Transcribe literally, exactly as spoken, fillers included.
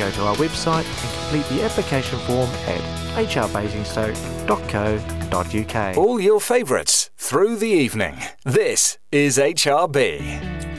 go to our website and complete the application form at h r basingstoke dot co dot u k. All your favourites through the evening. This is H R B.